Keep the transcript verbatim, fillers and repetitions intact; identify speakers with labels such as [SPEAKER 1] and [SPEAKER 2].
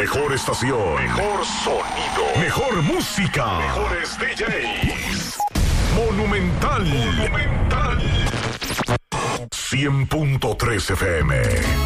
[SPEAKER 1] mejor estación. Mejor sonido. Mejor música. Mejores D Js. Monumental. Monumental. cien punto tres F M.